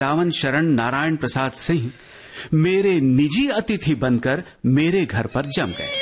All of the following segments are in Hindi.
खिलावन शरण नारायण प्रसाद सिंह मेरे निजी अतिथि बनकर मेरे घर पर जम गए।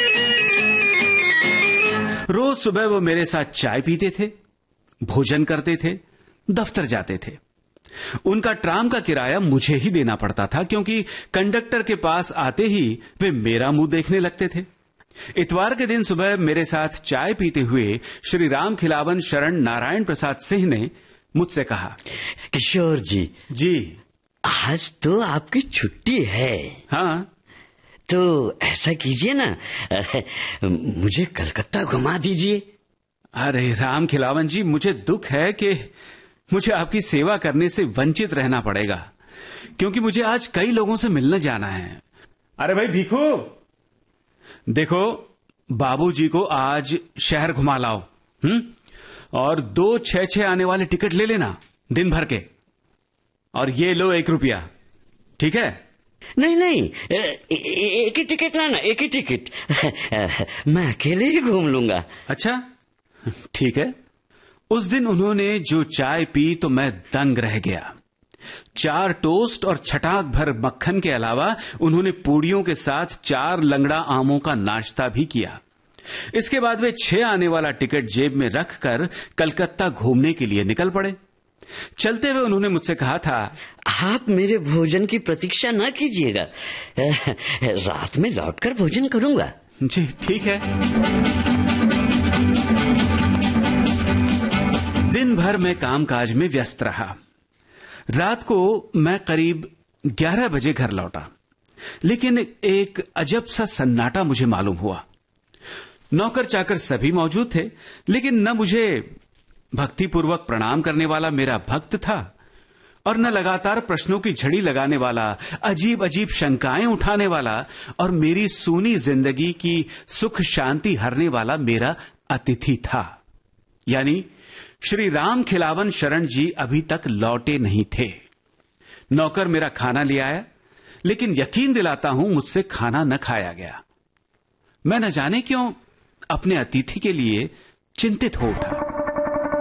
रोज सुबह वो मेरे साथ चाय पीते थे, भोजन करते थे, दफ्तर जाते थे। उनका ट्राम का किराया मुझे ही देना पड़ता था, क्योंकि कंडक्टर के पास आते ही वे मेरा मुंह देखने लगते थे। इतवार के दिन सुबह मेरे साथ चाय पीते हुए श्री राम खिलावन शरण नारायण प्रसाद सिंह ने मुझसे कहा, किशोर जी, आज तो आपकी छुट्टी है। हाँ, तो ऐसा कीजिए ना, मुझे कलकत्ता घुमा दीजिए। अरे राम खिलावन जी, मुझे दुख है कि मुझे आपकी सेवा करने से वंचित रहना पड़ेगा, क्योंकि मुझे आज कई लोगों से मिलने जाना है। अरे भाई भीखू, देखो बाबूजी को आज शहर घुमा लाओ, और 2 6-6 आने वाले टिकट ले लेना दिन भर के, और ये लो 1 रुपया, ठीक है? नहीं, एक ही टिकट लाना, एक ही टिकट। मैं अकेले ही घूम लूंगा। अच्छा, ठीक है। उस दिन उन्होंने जो चाय पी तो मैं दंग रह गया। 4 टोस्ट और छटाक भर मक्खन के अलावा उन्होंने पूड़ियों के साथ 4 लंगड़ा आमों का नाश्ता भी किया। इसके बाद वे 6 आने वाला टिकट जेब में रखकर कलकत्ता घूमने के लिए निकल पड़े। चलते हुए उन्होंने मुझसे कहा था, आप मेरे भोजन की प्रतीक्षा न कीजिएगा, रात में लौटकर भोजन करूंगा। जी ठीक है। दिन भर मैं कामकाज में व्यस्त रहा। रात को मैं करीब 11 बजे घर लौटा, लेकिन एक अजब सा सन्नाटा मुझे मालूम हुआ। नौकर चाकर सभी मौजूद थे, लेकिन न मुझे भक्तिपूर्वक प्रणाम करने वाला मेरा भक्त था, और न लगातार प्रश्नों की झड़ी लगाने वाला, अजीब अजीब शंकाएं उठाने वाला और मेरी सूनी जिंदगी की सुख शांति हरने वाला मेरा अतिथि था। यानी श्री राम खिलावन शरण जी अभी तक लौटे नहीं थे। नौकर मेरा खाना ले आया, लेकिन यकीन दिलाता हूं मुझसे खाना न खाया गया। मैं न जाने क्यों अपने अतिथि के लिए चिंतित हो उठा।